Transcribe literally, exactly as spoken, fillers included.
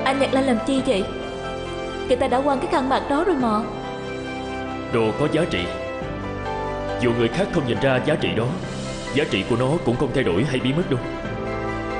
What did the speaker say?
Anh nhặt lên làm chi vậy? Người ta đã quăng cái khăn mặt đó rồi mà. Đồ có giá trị, dù người khác không nhìn ra giá trị đó, giá trị của nó cũng không thay đổi hay biến mất đâu.